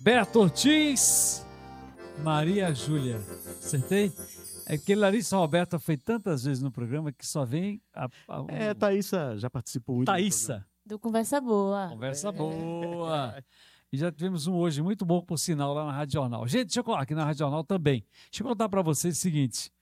Beto Ortiz, Maria Júlia. Acertei? É que Larissa Roberta foi tantas vezes no programa que só vem Thaísa já participou muito. Thaísa. Do Conversa Boa. Conversa boa. E já tivemos um hoje muito bom, por sinal, lá na Rádio Jornal. Gente, deixa eu colocar aqui na Rádio Jornal também. Deixa eu contar para vocês o seguinte.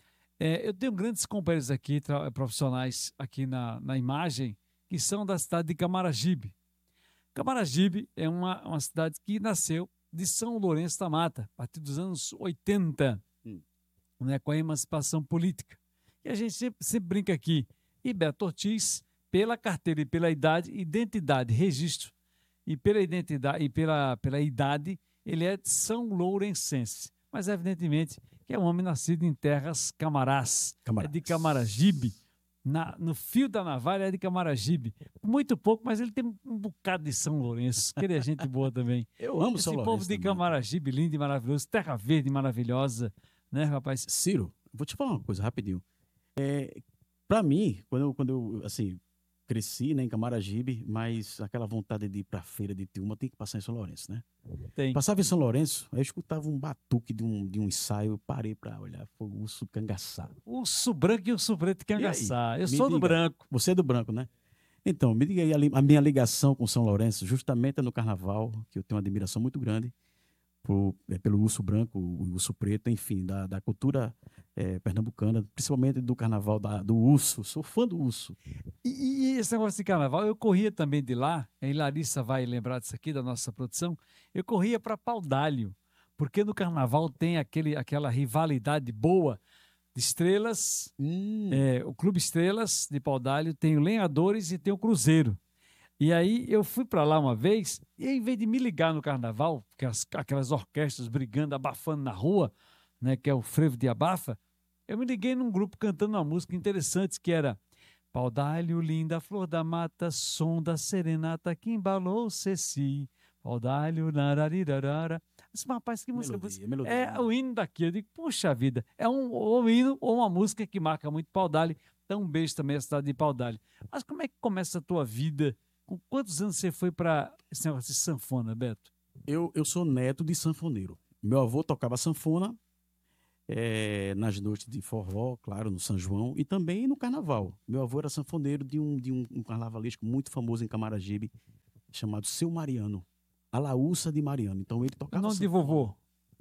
Eu tenho grandes companheiros aqui, profissionais aqui na imagem, que são da cidade de Camaragibe. Camaragibe é uma cidade que nasceu de São Lourenço da Mata, a partir dos anos 80, né, com a emancipação política. E a gente sempre brinca aqui. E Beto Ortiz, pela carteira e pela identidade, registro, e pela identidade e pela idade, ele é de São Lourencense. Mas, evidentemente, que é um homem nascido em terras camarás. É de Camaragibe. No fio da navalha é de Camaragibe. Muito pouco, mas ele tem um bocado de São Lourenço, que ele é gente boa também. Eu amo São Lourenço. Esse povo de Camaragibe, lindo e maravilhoso, terra verde maravilhosa, né, rapaz? Ciro, vou te falar uma coisa rapidinho. Para mim, quando eu assim, cresci, né, em Camaragibe, mas aquela vontade de ir pra feira de Tiúma tem que passar em São Lourenço, né? Tem. Passava em São Lourenço, aí eu escutava um batuque de um ensaio, eu parei pra olhar, foi o urso cangaçá. Urso branco e urso preto cangaçá. Eu sou do diga, branco. Você é do branco, né? Então, me diga aí a minha ligação com São Lourenço, justamente é no carnaval, que eu tenho uma admiração muito grande pelo urso branco, o urso preto, enfim, da cultura pernambucana, principalmente do carnaval do urso. Sou fã do urso. E esse negócio de carnaval, eu corria também de lá, e Larissa vai lembrar disso aqui, da nossa produção, eu corria para Paudalho, porque no carnaval tem aquela rivalidade boa de estrelas, o Clube Estrelas de Paudalho, tem o Lenhadores e tem o Cruzeiro. E aí eu fui para lá uma vez, e em vez de me ligar no carnaval, porque aquelas orquestras brigando, abafando na rua, né, que é o frevo de abafa, eu me liguei num grupo cantando uma música interessante, que era Paudalho, linda flor da mata, som da serenata que embalou o ceci. Paudalho, nararirarara. Mas, rapaz, que música. Melodia. É o hino daqui. Eu digo, puxa vida, é um hino ou uma música que marca muito Paudalho. Então, um beijo também à cidade de Paudalho. Mas como é que começa a tua vida? Com quantos anos você foi para esse negócio de sanfona, Beto? Eu sou neto de sanfoneiro. Meu avô tocava sanfona nas noites de forró, claro, no São João, e também no carnaval. Meu avô era sanfoneiro de um carnavalesco muito famoso em Camaragibe, chamado Seu Mariano, Alaúça de Mariano. Então ele tocava O nome de sanfona. vovô?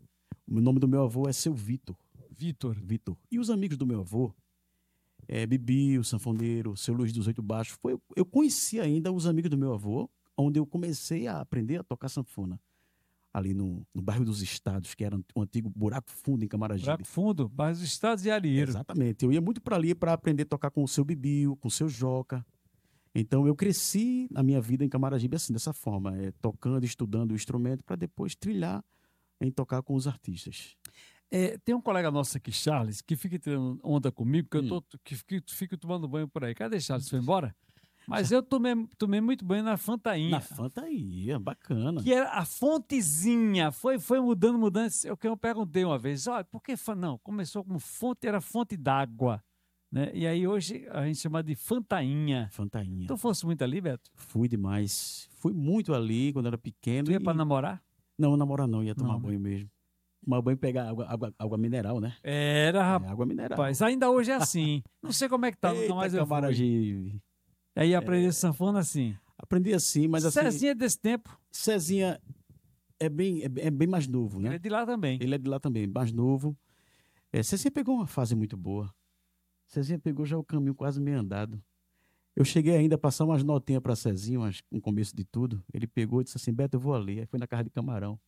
O nome do meu avô é Seu Vitor. Vitor. E os amigos do meu avô, Bibi, o sanfoneiro, Seu Luiz dos Oito Baixos. Eu conheci ainda os amigos do meu avô, onde eu comecei a aprender a tocar sanfona. Ali no bairro dos Estados, que era o antigo Buraco Fundo em Camaragibe. Buraco Fundo, bairro dos Estados e Arieiro. Exatamente. Eu ia muito para ali para aprender a tocar com o seu Bibiu, com o seu Joca. Então eu cresci na minha vida em Camaragibe assim, dessa forma, tocando, estudando o instrumento para depois trilhar em tocar com os artistas. Tem um colega nosso aqui, Charles, que fica tirando onda comigo, que fico tomando banho por aí. Cadê Charles? Foi embora? Mas eu tomei muito banho na Fantainha. Na Fantainha, bacana. Que era a fontezinha. Foi mudando. O que eu perguntei uma vez, olha, por que... Não, começou como fonte, era fonte d'água. Né? E aí hoje a gente chama de Fantainha. Fantainha. Tu fosse muito ali, Beto? Fui demais. Fui muito ali quando era pequeno. Tu ia pra namorar? Não, namorar não, ia tomar banho mesmo. Tomar banho e pegar água mineral, né? Era, rapaz. Água mineral. Rapaz, ainda hoje é assim. Não sei como é que tá, Eita, mas eu fui. Aí aprendi sanfona assim. Aprendi assim, mas assim... Cezinha é desse tempo. Cezinha é bem mais novo, né? Ele é de lá também. Ele é de lá também, mais novo. Cezinha pegou uma fase muito boa. Cezinha pegou já o caminho quase meio andado. Eu cheguei ainda a passar umas notinhas para Cezinha, no começo de tudo. Ele pegou e disse assim, Beto, eu vou ali. Aí foi na casa de camarão.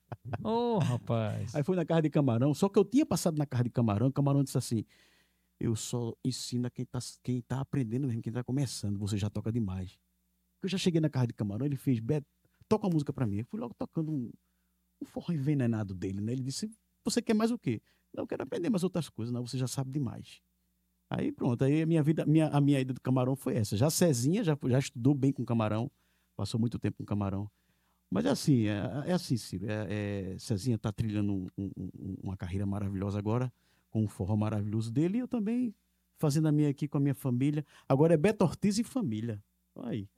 Ô, rapaz. Aí foi na casa de camarão. Só que eu tinha passado na casa de camarão. O camarão disse assim, eu só ensino a quem tá aprendendo mesmo, quem tá começando. Você já toca demais. Eu já cheguei na casa de camarão, ele fez, Beto, toca uma música para mim. Eu fui logo tocando um forró envenenado dele, né? Ele disse, você quer mais o quê? Não, eu quero aprender mais outras coisas. Não, você já sabe demais. Aí pronto, aí a minha vida, a minha ida do camarão foi essa. Já Cezinha já estudou bem com camarão, passou muito tempo com camarão. Mas assim, assim, Ciro, Cezinha está trilhando uma carreira maravilhosa agora, com um forró maravilhoso dele, e eu também fazendo a minha aqui com a minha família. Agora é Beto Ortiz e família. Olha aí.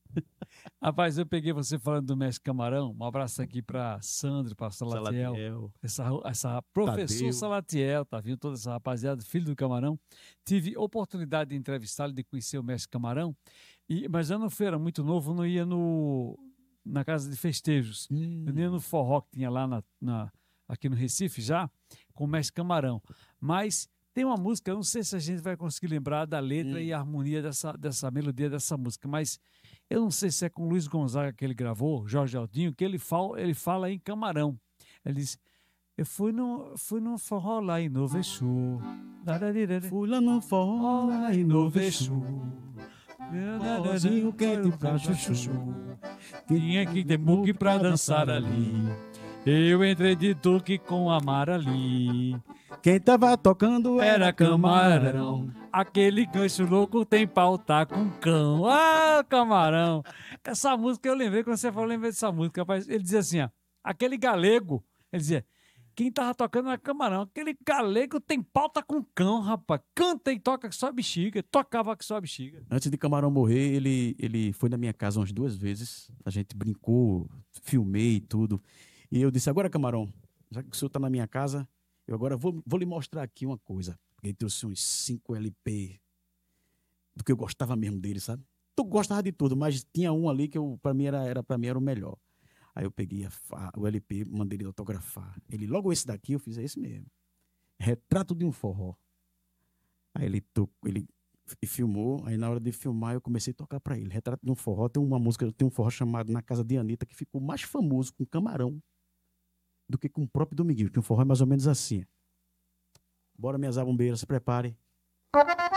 Rapaz, eu peguei você falando do Mestre Camarão. Um abraço aqui para Sandro, para Salatiel. Salatiel, Essa professor Tadeu. Salatiel, tá vindo toda essa rapaziada, filho do Camarão. Tive oportunidade de entrevistá-lo, de conhecer o Mestre Camarão, mas eu não fui, era muito novo, não ia na casa de festejos. Eu nem ia no forró que tinha lá aqui no Recife já, com o Mestre Camarão. Mas tem uma música, eu não sei se a gente vai conseguir lembrar da letra e a harmonia dessa melodia dessa música, mas eu não sei se é com o Luiz Gonzaga que ele gravou, Jorge Aldinho, que ele fala em Camarão. Ele diz: eu fui no forró lá em Novo Exu. Fui lá no forró, lá em Novo Exu. Forrozinho quente pra chuchu. Tinha que ter muque pra dançar ali. Eu entrei de tuque com a Marali. Quem tava tocando Era Camarão. Aquele gancho louco tem pau, tá com cão. Ah, Camarão. Essa música eu lembrei, quando você falou, eu lembrei dessa música. Rapaz. Ele dizia assim, ó, aquele galego, ele dizia, quem tava tocando era Camarão. Aquele galego tem pau, tá com cão, rapaz. Canta e toca que só bexiga. Tocava que só bexiga. Antes de Camarão morrer, ele foi na minha casa umas 2 vezes. A gente brincou, filmei e tudo. E eu disse, agora, Camarão, já que o senhor tá na minha casa, eu agora vou lhe mostrar aqui uma coisa. Ele trouxe uns 5 LP do que eu gostava mesmo dele, sabe? Eu gostava de tudo, mas tinha um ali que para mim era o melhor. Aí eu peguei o LP, mandei ele autografar. Ele, logo esse daqui, eu fiz esse mesmo. Retrato de um Forró. Aí ele filmou, aí na hora de filmar eu comecei a tocar para ele. Retrato de um Forró, tem um forró chamado Na Casa de Anitta, que ficou mais famoso com Camarão do que com o próprio Dominguinho, porque um forró é mais ou menos assim. Bora, minhas abumbeiras, se prepare.